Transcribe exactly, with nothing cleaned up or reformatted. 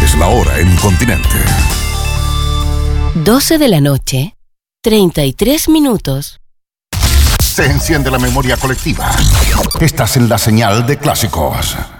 es la hora en Continente. doce de la noche, treinta y tres minutos. Se enciende la memoria colectiva. Estás en la señal de clásicos.